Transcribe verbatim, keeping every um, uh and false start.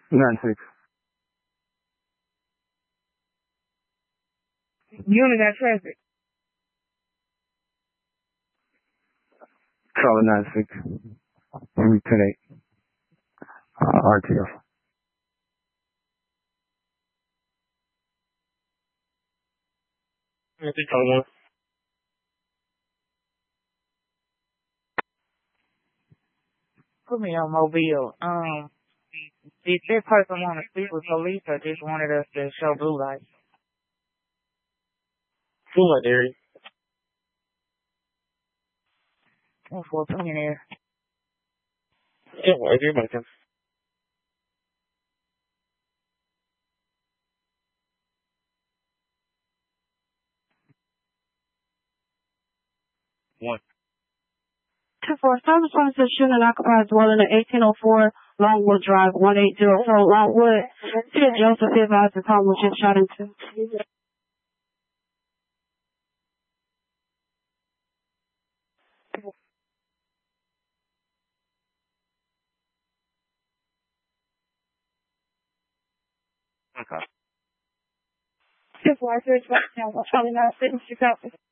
nine six. You only got traffic. Charlie nine six. Route ten eight. Uh, R T F. I think I want. Put me on Mobile. Um, did that person want to speak with police or just wanted us to show blue lights? Blue light area. One for a millionaire. Yeah, well, everybody can. One. two four, service officer shooting occupied dwelling at eighteen oh four Longwood Drive, one eight zero four Longwood. Ted Joseph advised the car was just shot into. Okay. two four, I searched right now. Charlie nine six, Chicago.